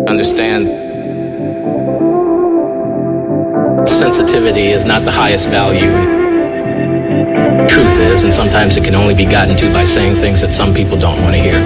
Understand, sensitivity is not the highest value. Truth is, and sometimes it can only be gotten to by saying things that some people don't want to hear.